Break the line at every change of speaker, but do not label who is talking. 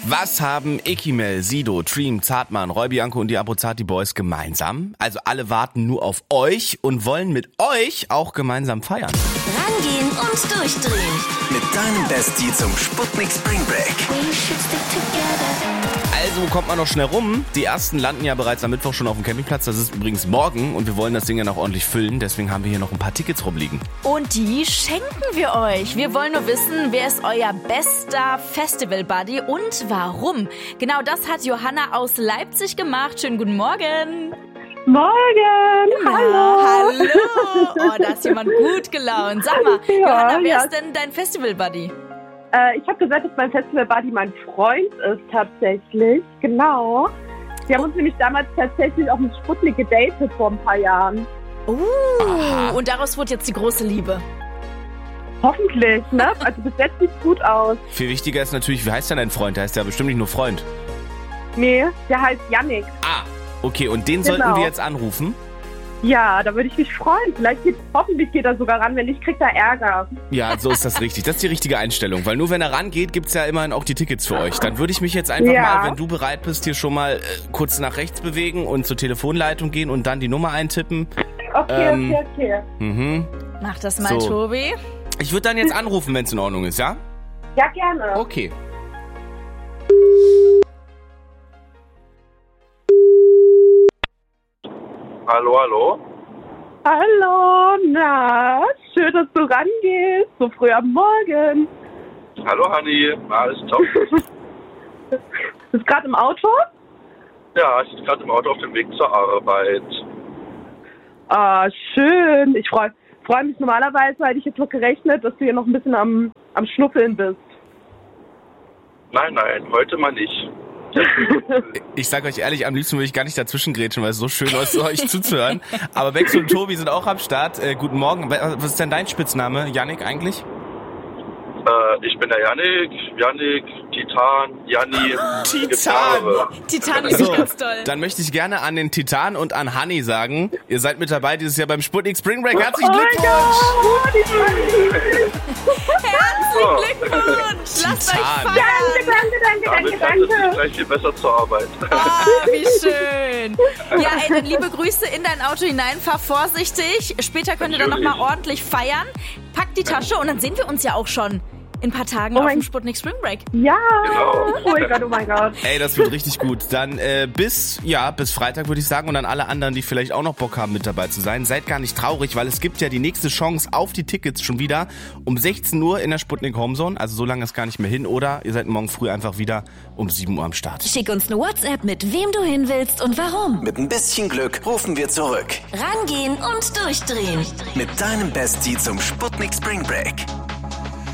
Was haben Ekimel, Sido, Dream, Zartmann, Roy Bianco und die Abruzzati Boys gemeinsam? Also alle warten nur auf euch und wollen mit euch auch gemeinsam feiern.
Rangehen und durchdrehen.
Mit deinem Bestie zum Sputnik Spring Break.
Also kommt man noch schnell rum. Die ersten landen ja bereits am Mittwoch schon auf dem Campingplatz. Das ist übrigens morgen und wir wollen das Ding ja noch ordentlich füllen. Deswegen haben wir hier noch ein paar Tickets rumliegen.
Und die schenken wir euch. Wir wollen nur wissen, wer ist euer bester Festival-Buddy und warum? Genau das hat Johanna aus Leipzig gemacht. Schönen guten Morgen.
Morgen! Hallo!
Hallo! Oh, da ist jemand gut gelaunt. Sag mal, Johanna, wer ist denn dein Festival-Buddy?
Ich habe gesagt, dass mein Festival-Buddy mein Freund ist tatsächlich. Genau. Wir haben uns nämlich damals tatsächlich auf dem Sputnik gedatet vor ein paar Jahren.
Und daraus wurde jetzt die große Liebe.
Hoffentlich, ne? Also bis jetzt sieht's gut aus.
Viel wichtiger ist natürlich, wie heißt denn dein Freund? Der heißt ja bestimmt nicht nur Freund.
Nee, der heißt Yannick.
Ah, okay. Und den sollten wir jetzt anrufen?
Ja, da würde ich mich freuen. Hoffentlich geht er sogar ran, wenn nicht, kriegt er Ärger.
Ja, so ist das richtig. Das ist die richtige Einstellung. Weil nur wenn er rangeht, gibt's ja immerhin auch die Tickets für euch. Dann würde ich mich jetzt einfach mal, wenn du bereit bist, hier schon mal kurz nach rechts bewegen und zur Telefonleitung gehen und dann die Nummer eintippen.
Okay.
Mhm.
Mach das mal, Tobi.
Ich würde dann jetzt anrufen, wenn es in Ordnung ist, ja?
Ja, gerne.
Okay.
Hallo?
Hallo, na, schön, dass du rangehst, so früh am Morgen.
Hallo Hanni, alles top?
Bist du gerade im Auto?
Ja, ich bin gerade im Auto auf dem Weg zur Arbeit.
Ah, schön. Ich freu mich normalerweise, hätte ich jetzt noch gerechnet, dass du hier noch ein bisschen am Schnuffeln bist.
Nein, heute mal nicht.
Ich sag euch ehrlich, am liebsten würde ich gar nicht dazwischengrätschen, weil es so schön ist, euch zuzuhören. Aber Bex und Tobi sind auch am Start. Guten Morgen. Was ist denn dein Spitzname, Yannick, eigentlich?
Ich bin der Yannick, Titan, Janni.
Titan ist ganz toll.
Dann möchte ich gerne an den Titan und an Hanni sagen, ihr seid mit dabei dieses Jahr beim Sputnik Spring Break. Herzlichen Glückwunsch!
Herzlichen Glückwunsch! Lasst euch feiern!
Danke.
Das ist gleich viel besser zur Arbeit.
Wie schön! Ja, ey, dann liebe Grüße in dein Auto hinein, fahr vorsichtig. Später könnt ihr dann nochmal ordentlich feiern. Pack die Tasche und dann sehen wir uns ja auch schon in ein paar Tagen auf dem Sputnik Spring Break.
Ja!
Genau.
Oh mein Gott.
Ey, das wird richtig gut. Dann bis Freitag würde ich sagen und an alle anderen, die vielleicht auch noch Bock haben, mit dabei zu sein. Seid gar nicht traurig, weil es gibt ja die nächste Chance auf die Tickets schon wieder um 16 Uhr in der Sputnik Homezone. Also so lange ist gar nicht mehr hin. Oder ihr seid morgen früh einfach wieder um 7 Uhr am Start.
Schick uns eine WhatsApp mit wem du hin willst und warum.
Mit ein bisschen Glück rufen wir zurück.
Rangehen und durchdrehen.
Mit deinem Bestie zum Sputnik Spring Break.